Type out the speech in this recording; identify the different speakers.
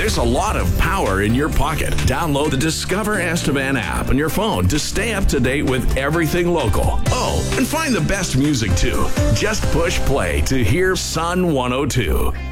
Speaker 1: There's a lot of power in your pocket. Download the Discover Estevan app on your phone to stay up to date with everything local. Oh, and find the best music too. Just push play to hear Sun 102.